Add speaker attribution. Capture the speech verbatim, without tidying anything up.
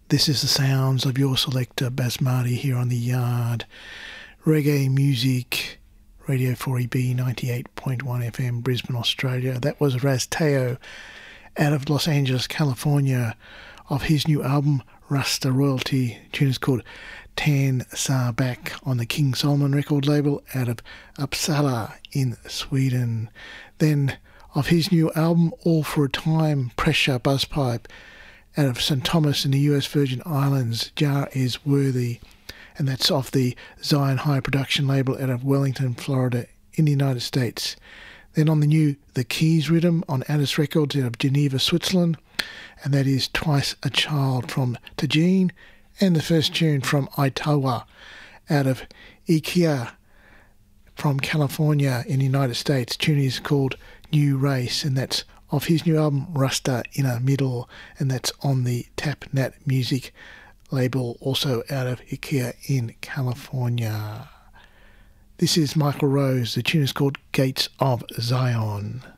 Speaker 1: This is the sounds of your selector Basmati here on The Yard. Reggae music, Radio four E B ninety-eight point one F M, Brisbane, Australia. That was Ras Teo out of Los Angeles, California, of his new album Rasta Royalty. The tune is called Tan Sa Back on the King Solomon record label out of Uppsala in Sweden. Then of his new album All for a Time, Pressure Buzzpipe out of Saint Thomas in the U S Virgin Islands, Jar Is Worthy, and that's off the Zion High production label out of Wellington, Florida in the United States. Then on the new The Keys rhythm on Addis Records out of Geneva, Switzerland, and that is Twice a Child from Tajine, and the first tune from Itawa out of IKEA from California in the United States. The tune is called New Race, and that's off his new album Rasta Inner Middle, and that's on the Tap Nat Music label, also out of IKEA in California. This is Michael Rose. The tune is called Gates of Zion.